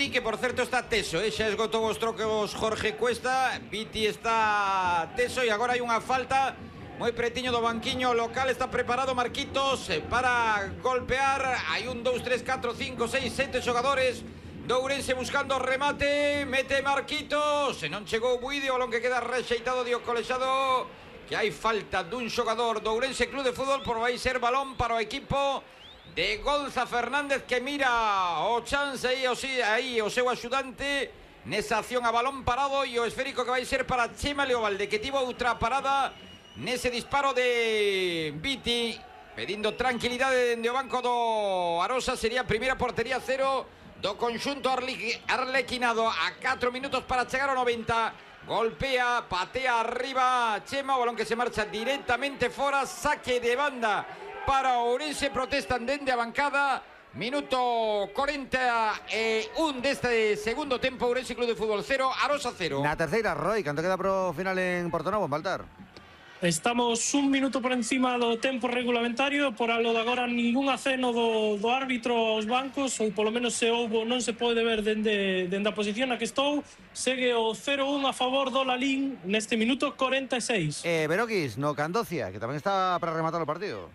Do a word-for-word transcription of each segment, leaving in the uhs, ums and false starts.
Viti, que por certo está teso, eh? Xa esgotou os trocos Jorge Cuesta. Viti está teso e agora hai unha falta moi pretiño do banquiño local. Está preparado Marquitos para golpear. Hai un, dous, tres, catro, cinco, seis, sete xogadores do Ourense buscando remate. Mete Marquitos, se non chegou Buide, o balón que queda rexeitado dio colexado. Que hai falta dun xogador do Ourense Club de Fútbol, por vai ser balón para o equipo de Gonza Fernández, que mira o chance aí, o, sí, aí o seu axudante nesa acción a balón parado, e o esférico que vai ser para Chema Leobalde, que tivo outra parada nese disparo de Viti, pedindo tranquilidade dende o banco do Arosa. Sería a primeira portería cero do conxunto arlequinado a catro minutos para chegar ao noventa. Golpea, patea arriba Chema, o balón que se marcha directamente fora, saque de banda para Ourense. Protestan dende a bancada. Minuto cuarenta e un deste segundo tempo. Ourense Club de Fútbol cero, Arosa cero. Na terceira, Roy, canto queda pro final en Portonovo, en Baltar? Estamos un minuto por encima do tempo regulamentario. Por algo de agora ningún aceno do, do árbitro aos bancos, ou polo menos se houbo non se pode ver dende, dende a posición na que estou. Segue o cero un a favor do Lalín neste minuto cuarenta e seis. Eh, Beroquis, no Candocia, que tamén está para rematar o partido.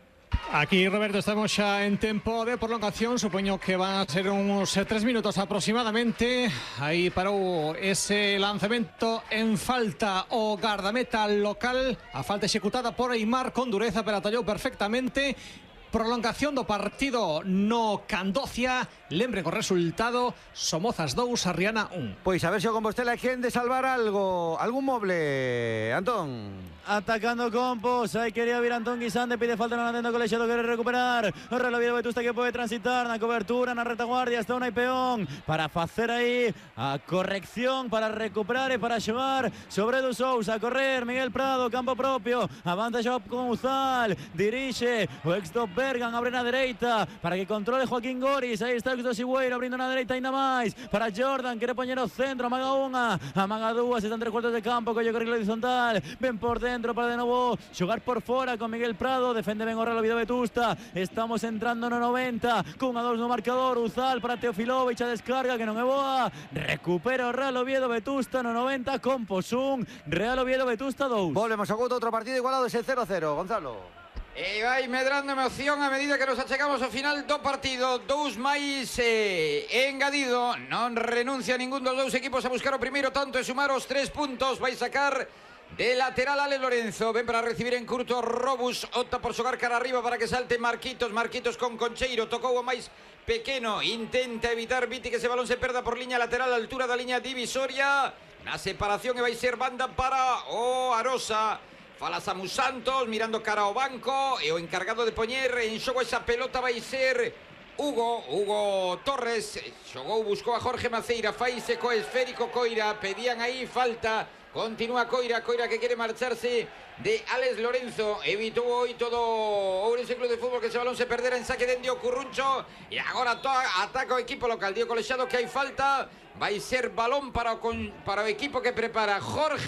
Aquí, Roberto, estamos xa en tempo de prolongación. Supoño que van a ser uns tres minutos aproximadamente. Aí parou ese lanzamento en falta o gardameta local. A falta executada por Eimar con dureza, pero atallou perfectamente. Prolongación do partido no Candocia. Lembre co resultado: Somozas dous, Arriana un. Pois a ver se o Compostela é quen de salvar algo, algún moble, Antón. Atacando Compos, aí quería vir Antón Guisande, pide falta no atento colexiado, quere recuperar o reloj Vetusta, que pode transitar na cobertura, na retaguardia, está Unai Peón para facer aí a corrección, para recuperar e para xogar sobre do Sousa. A correr Miguel Prado, campo propio, avanza Job con Uzal, dirixe o ex do Bergan, abre na dereita para que controle Joaquín Goris. Aí está o ex do Sigüeiro, abrindo na dereita ainda máis para Jordan, quere poñer o centro, amaga unha, amaga dúas, están tres cuartos de campo, colle corrido horizontal, ven por dentro para de novo xogar por fora con Miguel Prado, defende ben o Real Oviedo Vetusta. Estamos entrando no noventa, con a dos no marcador. Uzal para Teofilovic, a descarga que non é boa, recupera o Real Oviedo Vetusta no noventa. Compos un, Real Oviedo Vetusta dous. Volvemos a outro partido igualado, ese cero cero, Gonzalo. E vai medrando emoción a medida que nos achegamos ao final do partido. Dous máis eh, engadido. Non renuncia ningún dos dous equipos a buscar o primeiro tanto e sumar os tres puntos. Vai sacar de lateral Ale Lorenzo, ven para recibir en curto Robus, opta por xogar cara arriba para que salte Marquitos. Marquitos con Concheiro, tocou o máis pequeno, intenta evitar Viti que ese balón se perda por liña lateral, a altura da liña divisoria. Na separación e vai ser banda para o Arosa. Fala Samu Santos, mirando cara ao banco, e o encargado de poñer en xogo esa pelota vai ser Hugo, Hugo Torres. Xogou, buscou a Jorge Maceira, faise co esférico Coira, pedían aí falta. Continúa Coira, Coira que quere marcharse de Alex Lorenzo. Evitou hoy todo Ourense Club de Fútbol que ese balón se perdera en saque de Endio Curruncho. E agora ataca o equipo local. Dio colexado que hai falta. Vai ser balón para o, para o equipo que prepara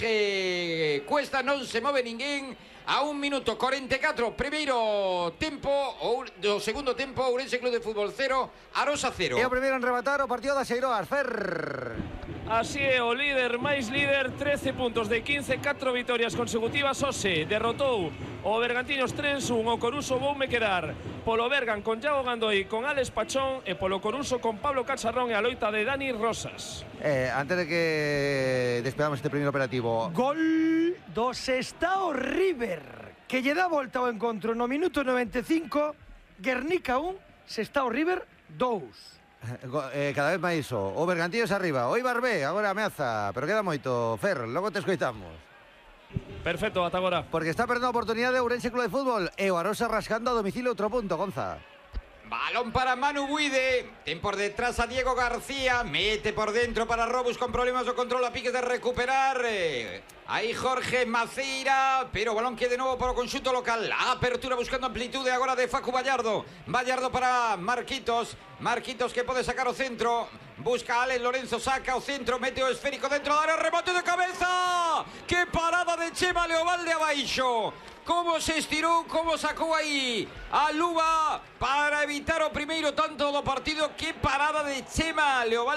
Jorge Cuesta. Non se move ninguén. A un minuto cuarenta y cuatro, primeiro tempo, ou do segundo tempo, Ourense Club de Fútbol cero, Arosa cero. E o primeiro en rematar o partido da Xeiroas, Fer. Así é, o líder máis líder, trece puntos de quince, catro vitorias consecutivas. Ose derrotou o Bergantiños tres un, o Coruso voume quedar polo Bergan con Iago Gandoi, con Alex Pachón, e polo Coruso con Pablo Cacharrón e a loita de Dani Rosas. Eh, antes de que despedamos este primeiro operativo, gol do Sestao River, que lle dá volta ao encontro no minuto noventa e cinco. Guernica un, Sestao River dous. Eh, cada vez máis o, o Bergantiños arriba, o Ibarbé agora ameaza, pero queda moito. Fer, logo te escoitamos. Perfecto, ata agora. Porque está perdendo a oportunidade de Ourense Club de Fútbol e o Arosa rascando a domicilio outro punto, Gonza. Balón para Manu Buide, ten por detrás a Diego García, mete por dentro para Robus con problemas de control, a piques de recuperar. Eh, aí Jorge Maceira, pero balón que de novo para o conxunto local. A apertura buscando amplitude agora de Facu Vallardo. Vallardo para Marquitos, Marquitos que pode sacar o centro. Busca a Alex Lorenzo, saca o centro, mete o esférico dentro da área, remate de cabeza. ¡Qué parada de Chema Leobalde abaixo! Como se estirou, como sacou aí a luva para evitar o primeiro tanto do partido. ¡Qué parada de Chema Leobalde!